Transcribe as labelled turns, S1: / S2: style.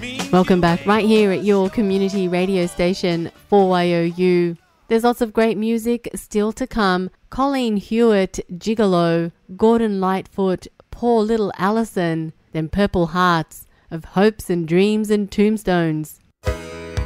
S1: Welcome back right here at your community radio station 4YOU. There's lots of great music still to come. Colleen Hewitt, Gigolo, Gordon Lightfoot, Poor Little Allison, then Purple Hearts of Hopes and Dreams and Tombstones.